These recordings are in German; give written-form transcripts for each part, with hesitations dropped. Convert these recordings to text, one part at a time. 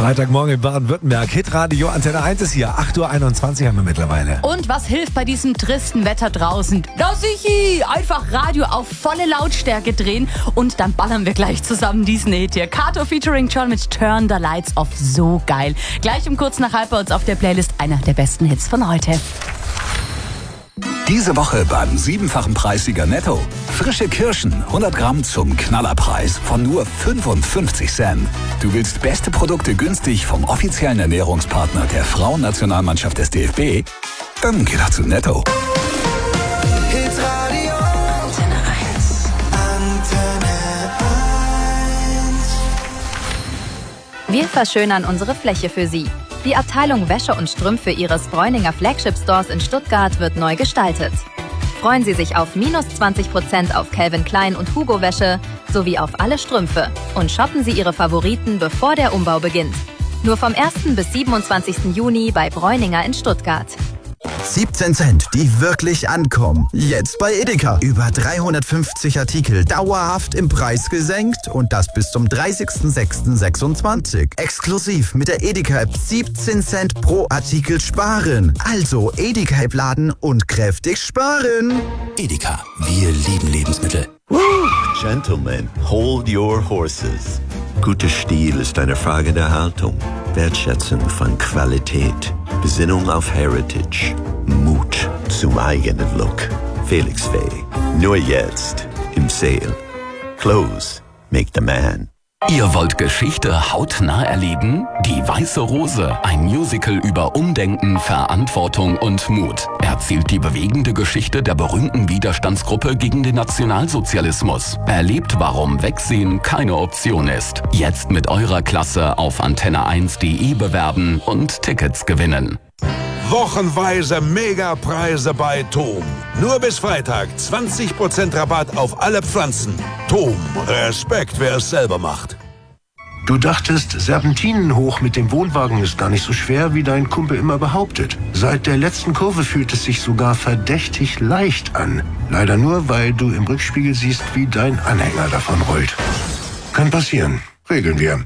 Freitagmorgen in Baden-Württemberg. Hitradio Antenne 1 ist hier. 8:21 Uhr haben wir mittlerweile. Und was hilft bei diesem tristen Wetter draußen? Da sichi! Einfach Radio auf volle Lautstärke drehen und dann ballern wir gleich zusammen diesen Hit hier. Kato featuring John mit Turn the Lights Off. So geil. Gleich um kurz nach halb bei uns auf der Playlist einer der besten Hits von heute. Diese Woche beim 7-fachen Preissieger Netto. Frische Kirschen, 100 Gramm zum Knallerpreis von nur 55 Cent. Du willst beste Produkte günstig vom offiziellen Ernährungspartner der Frauennationalmannschaft des DFB? Dann geh doch zu Netto. Hitradio Antenne 1. Antenne 1. Wir verschönern unsere Fläche für Sie. Die Abteilung Wäsche und Strümpfe Ihres Bräuninger Flagship-Stores in Stuttgart wird neu gestaltet. Freuen Sie sich auf -20% auf Calvin Klein und Hugo Wäsche sowie auf alle Strümpfe und shoppen Sie Ihre Favoriten, bevor der Umbau beginnt. Nur vom 1. bis 27. Juni bei Bräuninger in Stuttgart. 17 Cent, die wirklich ankommen. Jetzt bei Edeka. Über 350 Artikel dauerhaft im Preis gesenkt und das bis zum 30.06.26. Exklusiv mit der Edeka-App 17 Cent pro Artikel sparen. Also Edeka-App laden und kräftig sparen. Edeka, wir lieben Lebensmittel. Gentlemen, hold your horses. Guter Stil ist eine Frage der Haltung, Wertschätzung von Qualität, Besinnung auf Heritage, Mut zum eigenen Look. Felix Faye, nur jetzt im Sale. Clothes make the man. Ihr wollt Geschichte hautnah erleben? Die Weiße Rose, ein Musical über Umdenken, Verantwortung und Mut, erzählt die bewegende Geschichte der berühmten Widerstandsgruppe gegen den Nationalsozialismus. Erlebt, warum Wegsehen keine Option ist. Jetzt mit eurer Klasse auf antenne1.de bewerben und Tickets gewinnen. Wochenweise Megapreise bei Tom. Nur bis Freitag 20% Rabatt auf alle Pflanzen. Tom, Respekt, wer es selber macht. Du dachtest, Serpentinen hoch mit dem Wohnwagen ist gar nicht so schwer, wie dein Kumpel immer behauptet. Seit der letzten Kurve fühlt es sich sogar verdächtig leicht an. Leider nur, weil du im Rückspiegel siehst, wie dein Anhänger davon rollt. Kann passieren. Regeln wir.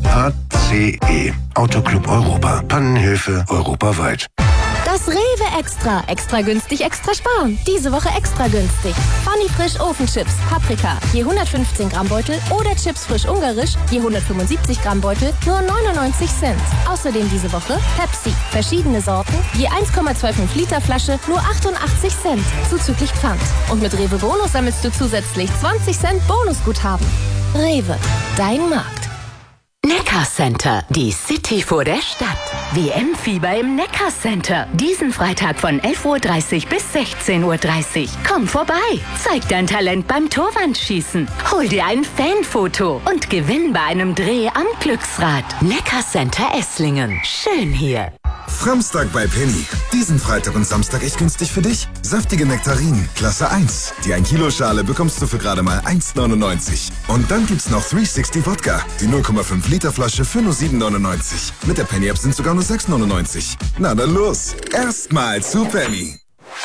ACE. Autoclub Europa. Pannenhilfe europaweit. Das Rewe Extra. Extra günstig, extra sparen. Diese Woche extra günstig. Funny Frisch Ofenchips, Paprika, je 115 Gramm Beutel oder Chips frisch ungarisch, je 175 Gramm Beutel, nur 99 Cent. Außerdem diese Woche Pepsi, verschiedene Sorten, je 1,25 Liter Flasche, nur 88 Cent, zuzüglich Pfand. Und mit Rewe Bonus sammelst du zusätzlich 20 Cent Bonusguthaben. Rewe, dein Markt. Neckarcenter, die City vor der Stadt. WM-Fieber im Neckarcenter. Diesen Freitag von 11:30 Uhr bis 16:30 Uhr. Komm vorbei, zeig dein Talent beim Torwandschießen, hol dir ein Fanfoto und gewinn bei einem Dreh am Glücksrad. Neckarcenter Esslingen. Schön hier. Samstag bei Penny. Diesen Freitag und Samstag echt günstig für dich. Saftige Nektarinen, Klasse 1. Die 1 Kilo Schale bekommst du für gerade mal 1,99. Und dann gibt's noch 360 Wodka. Die 0,5 Liter Flasche für nur 7,99. Mit der Penny App sind sogar nur 6,99. Na dann los. Erstmal zu Penny.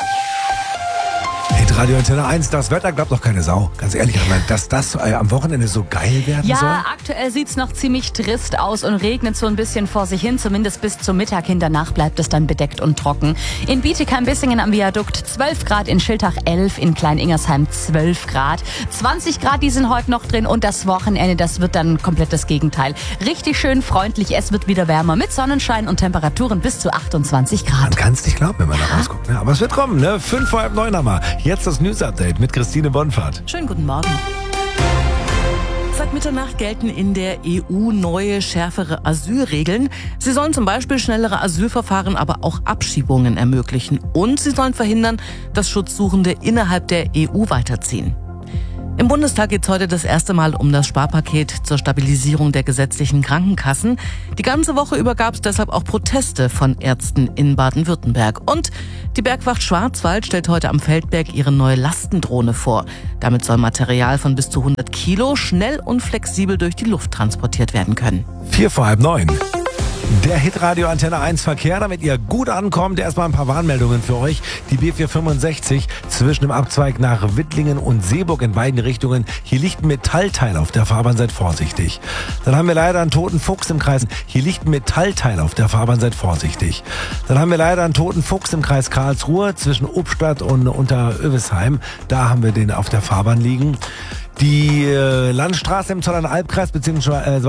Radio Antenne 1, das Wetter glaubt doch keine Sau. Ganz ehrlich, dass das am Wochenende so geil werden soll? Ja, aktuell sieht's noch ziemlich trist aus und regnet so ein bisschen vor sich hin, zumindest bis zum Mittag hin. Danach bleibt es dann bedeckt und trocken. In Bietigheim-Bissingen am Viadukt 12 Grad, in Schiltach 11, in Klein-Ingersheim 12 Grad. 20 Grad, die sind heute noch drin und das Wochenende, das wird dann komplett das Gegenteil. Richtig schön freundlich, es wird wieder wärmer mit Sonnenschein und Temperaturen bis zu 28 Grad. Man kann's nicht glauben, wenn man da rausguckt. Ne? Aber es wird kommen, ne? 5 vor halb 9 haben wir. Jetzt das News-Update mit Christine Bonfahrt. Schönen guten Morgen. Seit Mitternacht gelten in der EU neue, schärfere Asylregeln. Sie sollen zum Beispiel schnellere Asylverfahren, aber auch Abschiebungen ermöglichen. Und sie sollen verhindern, dass Schutzsuchende innerhalb der EU weiterziehen. Im Bundestag geht es heute das erste Mal um das Sparpaket zur Stabilisierung der gesetzlichen Krankenkassen. Die ganze Woche über gab es deshalb auch Proteste von Ärzten in Baden-Württemberg. Und die Bergwacht Schwarzwald stellt heute am Feldberg ihre neue Lastendrohne vor. Damit soll Material von bis zu 100 Kilo schnell und flexibel durch die Luft transportiert werden können. 4 vor halb 9. Der Hitradio Antenne 1 Verkehr, damit ihr gut ankommt. Erstmal ein paar Warnmeldungen für euch. Die B465 zwischen dem Abzweig nach Wittlingen und Seeburg in beiden Richtungen. Hier liegt ein Metallteil auf der Fahrbahn, seid vorsichtig. Dann haben wir leider einen toten Fuchs im Kreis. Hier liegt ein Metallteil auf der Fahrbahn, seid vorsichtig. Dann haben wir leider einen toten Fuchs im Kreis Karlsruhe zwischen Ubstadt und Unterövisheim. Da haben wir den auf der Fahrbahn liegen. Die Landstraße im Zollernalbkreis bzw.